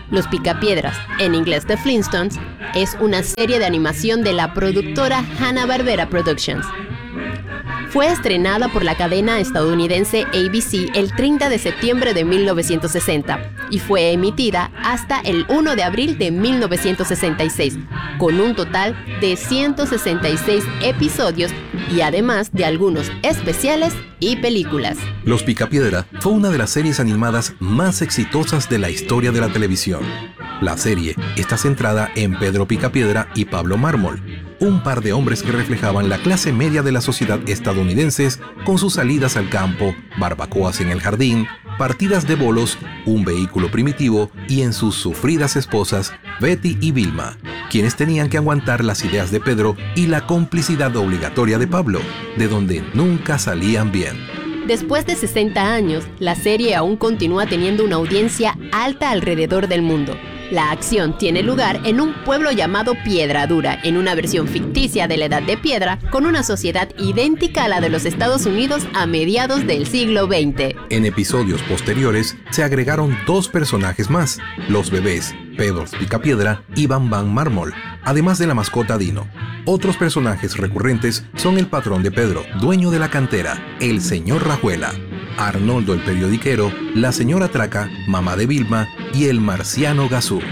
Los Picapiedras, en inglés The Flintstones, es una serie de animación de la productora Hanna-Barbera Productions. Fue estrenada por la cadena estadounidense ABC el 30 de septiembre de 1960 y fue emitida hasta el 1 de abril de 1966, con un total de 166 episodios y además de algunos especiales y películas. Los Picapiedra fue una de las series animadas más exitosas de la historia de la televisión. La serie está centrada en Pedro Picapiedra y Pablo Mármol, un par de hombres que reflejaban la clase media de la sociedad estadounidense con sus salidas al campo, barbacoas en el jardín, partidas de bolos, un vehículo primitivo y en sus sufridas esposas, Betty y Vilma, quienes tenían que aguantar las ideas de Pedro y la complicidad obligatoria de Pablo, de donde nunca salían bien. Después de 60 años, la serie aún continúa teniendo una audiencia alta alrededor del mundo. La acción tiene lugar en un pueblo llamado Piedra Dura, en una versión ficticia de la Edad de Piedra, con una sociedad idéntica a la de los Estados Unidos a mediados del siglo XX. En episodios posteriores se agregaron 2 personajes más, los bebés Pedro Picapiedra y Bam Bam Mármol, además de la mascota Dino. Otros personajes recurrentes son el patrón de Pedro, dueño de la cantera, el señor Rajuela, Arnoldo el periodiquero, la señora Traca, mamá de Vilma, y el marciano Gazú.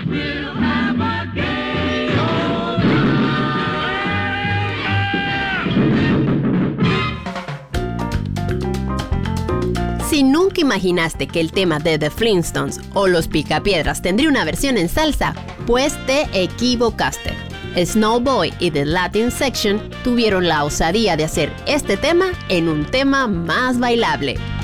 Si nunca imaginaste que el tema de The Flintstones o Los Picapiedras tendría una versión en salsa, pues te equivocaste. Snowboy y The Latin Section tuvieron la osadía de hacer este tema en un tema más bailable.